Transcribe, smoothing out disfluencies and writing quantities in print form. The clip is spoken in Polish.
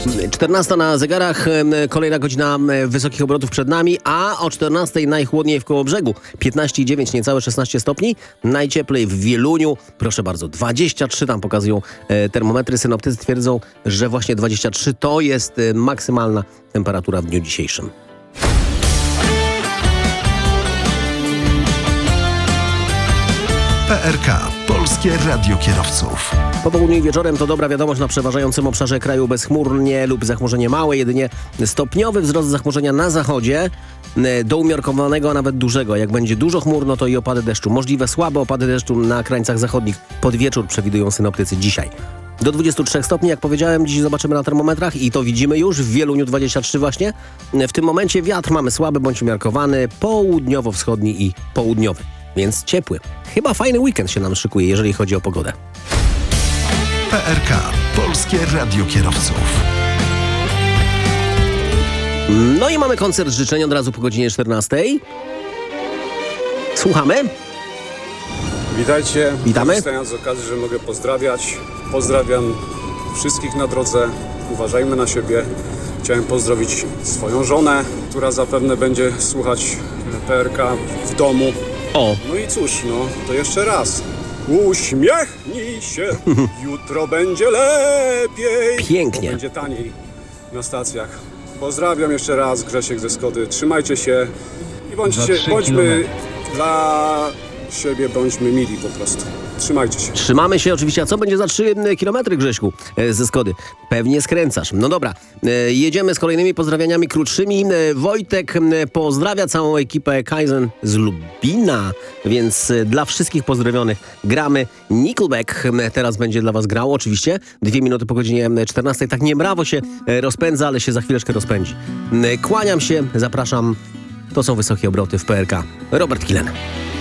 14 na zegarach, kolejna godzina wysokich obrotów przed nami, a o 14 najchłodniej w Kołobrzegu. 15,9, niecałe 16 stopni. Najcieplej w Wieluniu, proszę bardzo, 23 tam pokazują termometry. Synoptycy twierdzą, że właśnie 23 to jest maksymalna temperatura w dniu dzisiejszym. PRK, Polskie Radio Kierowców. Po południu i wieczorem to dobra wiadomość na przeważającym obszarze kraju bezchmurnie lub zachmurzenie małe, jedynie stopniowy wzrost zachmurzenia na zachodzie do umiarkowanego, a nawet dużego. Jak będzie dużo chmur, no to i opady deszczu. Możliwe słabe opady deszczu na krańcach zachodnich pod wieczór przewidują synoptycy dzisiaj. Do 23 stopni, jak powiedziałem, dziś zobaczymy na termometrach i to widzimy już w Wieluniu 23 właśnie. W tym momencie wiatr mamy słaby bądź umiarkowany, południowo-wschodni i południowy, więc ciepły. Chyba fajny weekend się nam szykuje, jeżeli chodzi o pogodę. PRK, Polskie Radio Kierowców. No i mamy koncert życzeń od razu po godzinie 14. Słuchamy. Witajcie. Witamy. Korzystając z okazji, że mogę pozdrawiać. Pozdrawiam wszystkich na drodze. Uważajmy na siebie. Chciałem pozdrowić swoją żonę, która zapewne będzie słuchać PRK w domu. O. No i cóż, to jeszcze raz. Uśmiechnij się, jutro będzie lepiej. Pięknie. Będzie taniej na stacjach. Pozdrawiam jeszcze raz, Grzesiek ze Skody. Trzymajcie się i bądźmy dla siebie, bądźmy mili po prostu. Trzymajcie się. Trzymamy się oczywiście. A co będzie za 3 kilometry, Grześku, ze Skody? Pewnie skręcasz. No dobra, jedziemy z kolejnymi pozdrawianiami krótszymi. Wojtek pozdrawia całą ekipę Kaizen z Lubina, więc dla wszystkich pozdrowionych gramy. Nickelback teraz będzie dla was grał, oczywiście. 2 minuty po godzinie 14. Tak nie brawo się rozpędza, ale się za chwileczkę rozpędzi. Kłaniam się, zapraszam. To są wysokie obroty w PRK. Robert Kilen.